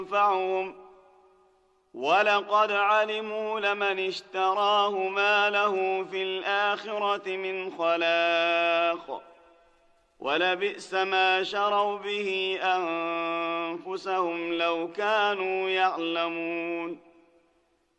ينفعهم ولقد علموا لمن اشتراه ما له في الآخرة من خلاق ولبئس ما شروا به أنفسهم لو كانوا يعلمون